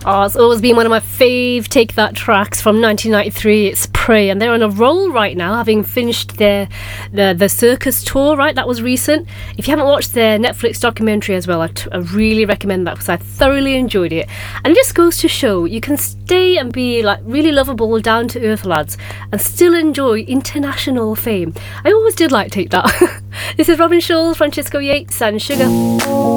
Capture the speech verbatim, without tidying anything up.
Oh, it's always been one of my fave Take That tracks from nineteen ninety-three. It's Prey, and they're on a roll right now, having finished their the, the circus tour, right? That was recent. If you haven't watched their Netflix documentary as well, I, t- I really recommend that because I thoroughly enjoyed it. And it just goes to show you can stay and be like really lovable, down to earth lads and still enjoy international fame. I always did like Take That. This is Robin Schulz, Francesco Yates, and Sugar.